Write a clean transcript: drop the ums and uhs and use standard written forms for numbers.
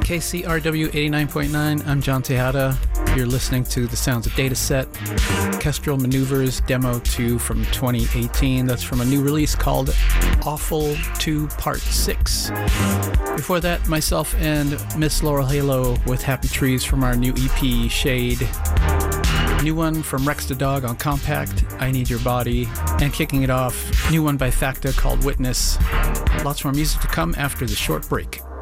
KCRW 89.9, I'm John Tejada. You're listening to the sounds of Dataset, Kestrel Maneuvers Demo 2 from 2018. That's from a new release called Awful 2 Part 6. Before that, myself and Miss Laurel Halo with Happy Trees from our new EP, Shade. New one from Rex the Dog on Compact, I Need Your Body. And kicking it off, new one by Facta called Witness. Lots more music to come after the short break.